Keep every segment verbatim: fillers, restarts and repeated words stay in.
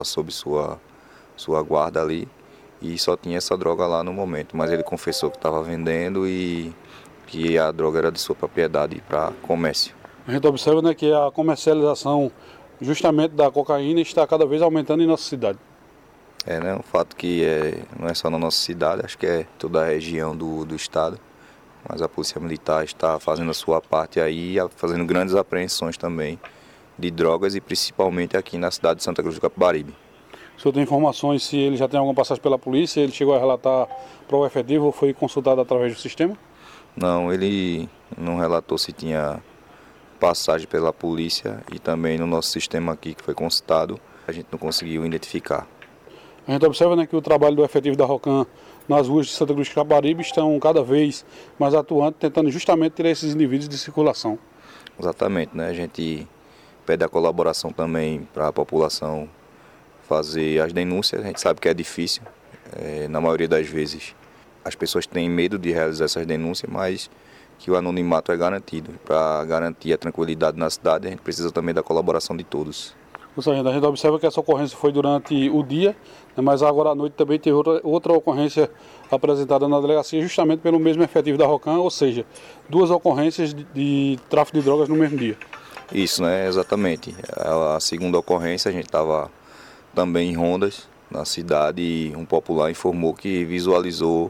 sob sua, sua guarda ali e só tinha essa droga lá no momento. Mas ele confessou que estava vendendo e que a droga era de sua propriedade para comércio. A gente observa, né, que a comercialização justamente da cocaína está cada vez aumentando em nossa cidade. É, né, um fato que é, não é só na nossa cidade, acho que é toda a região do, do estado. Mas a Polícia Militar está fazendo a sua parte aí, fazendo grandes apreensões também de drogas e principalmente aqui na cidade de Santa Cruz do Capibaribe. O senhor tem informações se ele já tem alguma passagem pela polícia, ele chegou a relatar para o efetivo ou foi consultado através do sistema? Não, ele não relatou se tinha passagem pela polícia e também no nosso sistema aqui que foi consultado, a gente não conseguiu identificar. A gente observa, né, que o trabalho do efetivo da ROCAM nas ruas de Santa Cruz do Capibaribe estão cada vez mais atuantes, tentando justamente tirar esses indivíduos de circulação. Exatamente, né? A gente pede a colaboração também para a população fazer as denúncias. A gente sabe que é difícil, é, na maioria das vezes as pessoas têm medo de realizar essas denúncias, mas que o anonimato é garantido. Para garantir a tranquilidade na cidade, a gente precisa também da colaboração de todos. Ou seja, a gente observa que essa ocorrência foi durante o dia, né, mas agora à noite também teve outra, outra ocorrência apresentada na delegacia justamente pelo mesmo efetivo da ROCAM, ou seja, duas ocorrências de, de tráfico de drogas no mesmo dia. Isso, né? Exatamente. A segunda ocorrência, a gente estava também em rondas na cidade e um popular informou que visualizou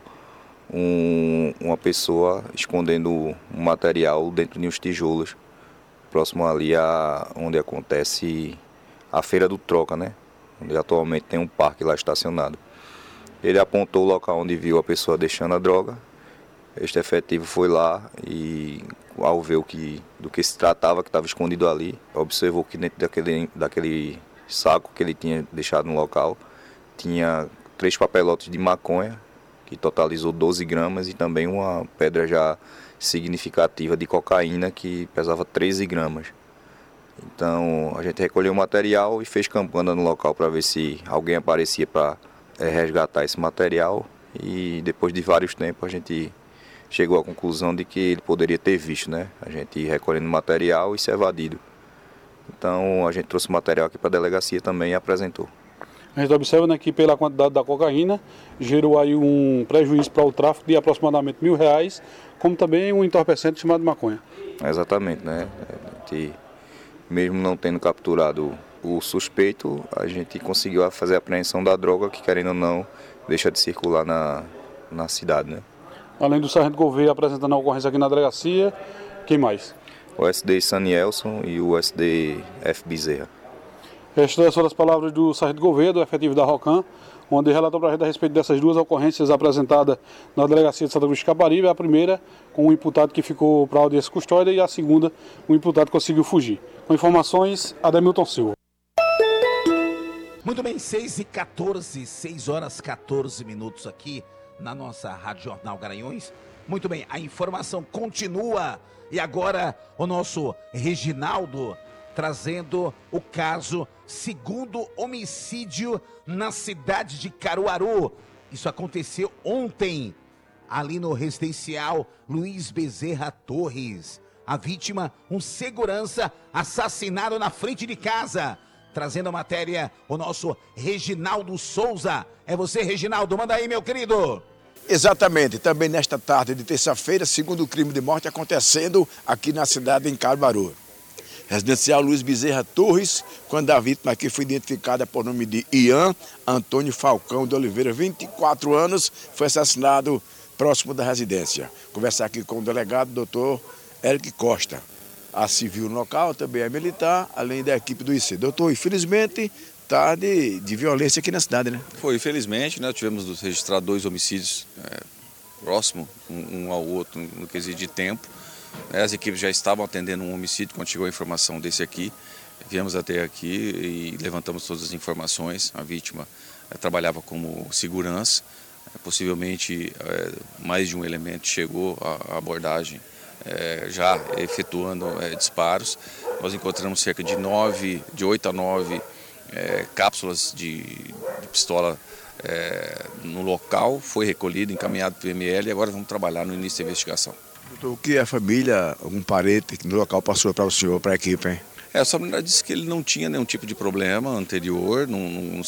um, uma pessoa escondendo um material dentro de uns tijolos, próximo ali a onde acontece a Feira do Troca, né? Onde atualmente tem um parque lá estacionado. Ele apontou o local onde viu a pessoa deixando a droga. Este efetivo foi lá e, ao ver o que, do que se tratava, que estava escondido ali, observou que dentro daquele, daquele saco que ele tinha deixado no local, tinha três papelotes de maconha, que totalizou doze gramas, e também uma pedra já significativa de cocaína, que pesava treze gramas. Então a gente recolheu o material e fez campana no local para ver se alguém aparecia para é, resgatar esse material. E depois de vários tempos a gente chegou à conclusão de que ele poderia ter visto, né? A gente recolhendo material e se evadido. Então a gente trouxe o material aqui para a delegacia também e apresentou. A gente observa, né, que pela quantidade da cocaína gerou aí um prejuízo para o tráfico de aproximadamente mil reais, como também um entorpecente chamado maconha. Exatamente, né? A gente, mesmo não tendo capturado o suspeito, a gente conseguiu fazer a apreensão da droga, que querendo ou não, deixa de circular na, na cidade, né? Além do sargento Gouveia apresentando a ocorrência aqui na delegacia, quem mais? O S D Sanielson e o S D F Bezerra. Estas foram as palavras do sargento Gouveia, do efetivo da ROCAM, onde relatou para a gente a respeito dessas duas ocorrências apresentadas na delegacia de Santa Cruz do Capibaribe. A primeira, com um imputado que ficou para audiência custódia, e a segunda, um imputado que conseguiu fugir. Com informações, Ademilton Silva. Muito bem, seis e quatorze, seis horas e quatorze minutos aqui na nossa Rádio Jornal Garanhuns. Muito bem, a informação continua e agora o nosso Reginaldo trazendo o caso segundo homicídio na cidade de Caruaru. Isso aconteceu ontem, ali no residencial Luiz Bezerra Torres. A vítima, um segurança assassinado na frente de casa. Trazendo a matéria, o nosso Reginaldo Souza. É você, Reginaldo, manda aí, meu querido. Exatamente, também nesta tarde de terça-feira, segundo crime de morte acontecendo aqui na cidade de Caruaru. Residencial Luiz Bezerra Torres, quando a vítima aqui foi identificada por nome de Ian Antônio Falcão de Oliveira, vinte e quatro anos, foi assassinado próximo da residência. Conversar aqui com o delegado, doutor Eric Costa. A civil no local, também é militar, além da equipe do I C. Doutor, infelizmente, tarde de violência aqui na cidade, né? Foi, infelizmente, né? Tivemos registrado dois homicídios é, próximos, um, um ao outro, no quesito de tempo. As equipes já estavam atendendo um homicídio quando chegou a informação desse aqui. Viemos até aqui e levantamos todas as informações. A vítima é, trabalhava como segurança. É, possivelmente, é, mais de um elemento chegou à abordagem, é, já efetuando é, disparos. Nós encontramos cerca de nove, de oito a nove é, cápsulas de, de pistola é, no local. Foi recolhido, encaminhado para o M L e agora vamos trabalhar no início da investigação. Doutor, o que a família, algum parente no local passou para o senhor, para a equipe, hein? É, a família disse que ele não tinha nenhum tipo de problema anterior, não, não,